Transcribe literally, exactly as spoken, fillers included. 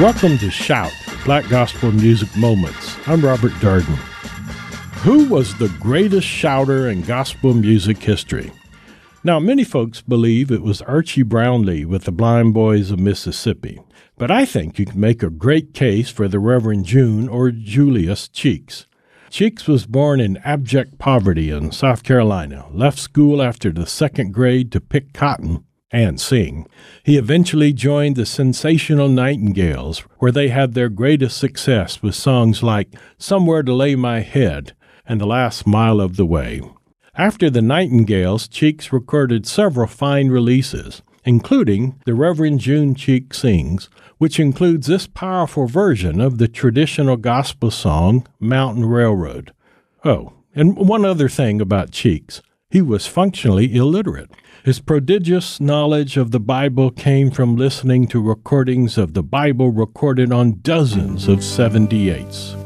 Welcome to Shout, Black Gospel Music Moments. I'm Robert Darden. Who was the greatest shouter in gospel music history? Now, many folks believe it was Archie Brownlee with the Blind Boys of Mississippi, but I think you can make a great case for the Reverend June or Julius Cheeks. Cheeks was born in abject poverty in South Carolina, left school after the second grade to pick cotton and sing. He eventually joined the Sensational Nightingales, where they had their greatest success with songs like Somewhere to Lay My Head and The Last Mile of the Way. After the Nightingales, Cheeks recorded several fine releases, including The Reverend June Cheeks Sings, which includes this powerful version of the traditional gospel song, Mountain Railroad. Oh, and one other thing about Cheeks. He was functionally illiterate. His prodigious knowledge of the Bible came from listening to recordings of the Bible recorded on dozens of seventy-eights.